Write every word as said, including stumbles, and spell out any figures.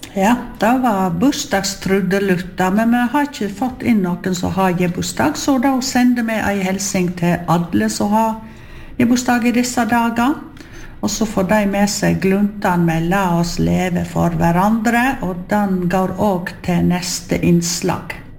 Ja, det var bursdagstrudelutta, men vi har ikke fått inn noen som har gebursdag, så da sender vi en hilsing til alle som har gebursdag i disse dager. Og så får de med seg gluntan med «La oss leve for hverandre», og den går også til neste innslag.